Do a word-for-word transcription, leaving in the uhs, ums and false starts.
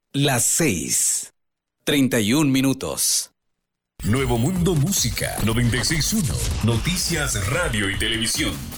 Las seis, treinta y un minutos. Nuevo Mundo Música noventa y seis punto uno. Noticias, radio y televisión.